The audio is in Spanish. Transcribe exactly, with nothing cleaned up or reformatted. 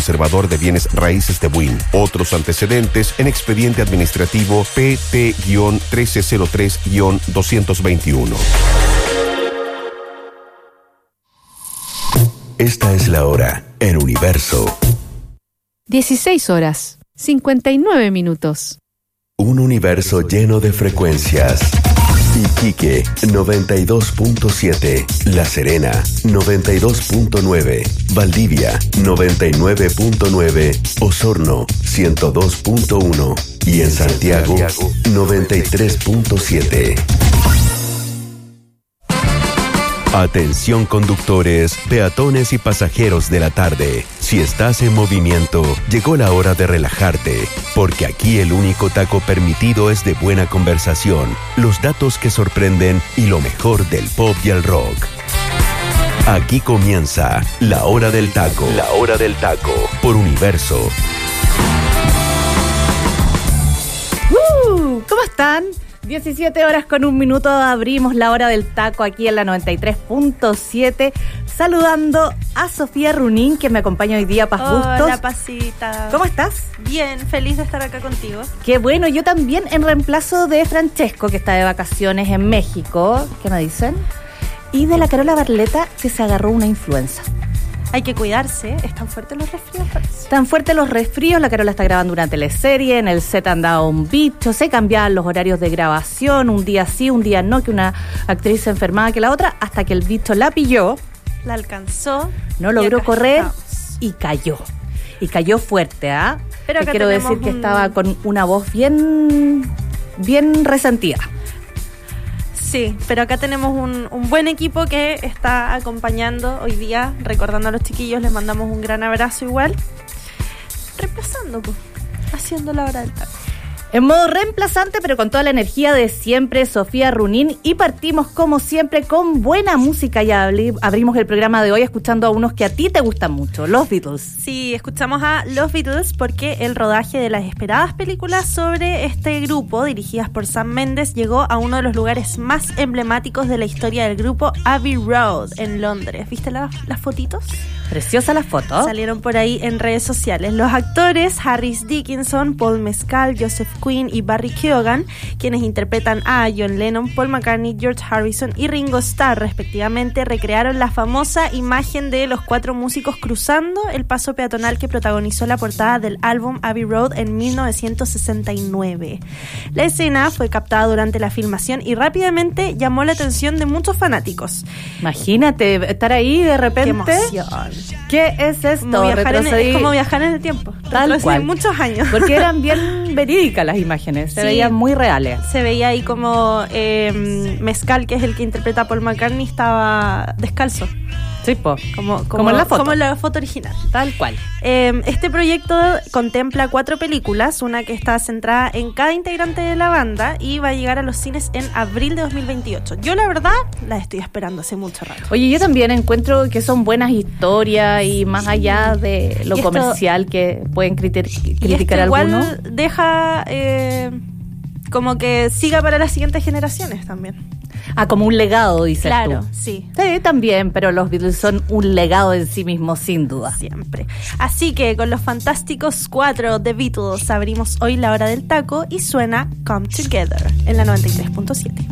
conservador de bienes raíces de Buin. Otros antecedentes en expediente administrativo P T trece cero tres doscientos veintiuno. Esta es la hora en Universo. dieciséis horas, cincuenta y nueve minutos. Un universo lleno de frecuencias. Iquique, noventa y dos punto siete. La Serena, noventa y dos punto nueve. Valdivia, noventa y nueve punto nueve. Osorno, ciento dos punto uno. Y en Santiago, noventa y tres punto siete. Atención conductores, peatones y pasajeros de la tarde. Si estás en movimiento, llegó la hora de relajarte, porque aquí el único taco permitido es de buena conversación, los datos que sorprenden y lo mejor del pop y el rock. Aquí comienza La Hora del Taco. La Hora del Taco por Universo. Uh, ¿Cómo están? diecisiete horas con un minuto, abrimos la hora del taco aquí en la noventa y tres punto siete, saludando a Sofía Runín, que me acompaña hoy día, Paz Bustos. Hola, Pasita. ¿Cómo estás? Bien, feliz de estar acá contigo. Qué bueno, yo también en reemplazo de Francesco, que está de vacaciones en México. ¿Qué me dicen? Y de la Carola Barleta, que se agarró una influenza. Hay que cuidarse, están fuertes los resfríos, parece. Tan fuertes los resfríos, la Carola está grabando una teleserie, en el set andaba un bicho, se cambiaban los horarios de grabación, un día sí, un día no, que una actriz se enfermaba que la otra, hasta que el bicho la pilló, la alcanzó, no logró correr estamos. y cayó. Y cayó fuerte, ¿ah? ¿eh? Pero Te quiero decir que un... estaba con una voz bien, bien resentida. Sí, pero acá tenemos un, un buen equipo que está acompañando hoy día, recordando a los chiquillos, les mandamos un gran abrazo igual. Reemplazando, pues, haciendo la hora del taco. En modo reemplazante, pero con toda la energía de siempre, Sofía Runín. Y partimos, como siempre, con buena música. Ya abrimos el programa de hoy escuchando a unos que a ti te gustan mucho, los Beatles. Sí, escuchamos a los Beatles porque el rodaje de las esperadas películas sobre este grupo, dirigidas por Sam Mendes, llegó a uno de los lugares más emblemáticos de la historia del grupo, Abbey Road, en Londres. ¿Viste la, las fotitos? Preciosa las fotos. Salieron por ahí en redes sociales. Los actores Harris Dickinson, Paul Mescal, Joseph Quinn y Barry Keoghan, quienes interpretan a John Lennon, Paul McCartney, George Harrison y Ringo Starr, respectivamente, recrearon la famosa imagen de los cuatro músicos cruzando el paso peatonal que protagonizó la portada del álbum Abbey Road en mil novecientos sesenta y nueve. La escena fue captada durante la filmación y rápidamente llamó la atención de muchos fanáticos. Imagínate estar ahí de repente. ¡Qué emoción! ¿Qué es esto? Como viajar en, es como viajar en el tiempo. Tal cual. Muchos años. Porque eran bien verídicas las imágenes. Se sí, veían muy reales. Se veía ahí como eh, Mescal, que es el que interpreta a Paul McCartney, estaba descalzo. Sí, po. Como, como, como en la foto. Como en la foto original. Tal cual. Eh, este proyecto contempla cuatro películas, una que está centrada en cada integrante de la banda y va a llegar a los cines en abril de dos mil veintiocho. Yo, la verdad, la estoy esperando hace mucho rato. Oye, yo también encuentro que son buenas historias y más allá de lo esto, comercial que pueden criti- criticar algunos. Igual deja eh, como que siga para las siguientes generaciones también. Ah, como un legado, dices claro, tú. Sí. Sí, también, pero los Beatles son un legado en sí mismos, sin duda. Siempre. Así que con los fantásticos cuatro de Beatles abrimos hoy la hora del taco y suena Come Together en la noventa y tres punto siete.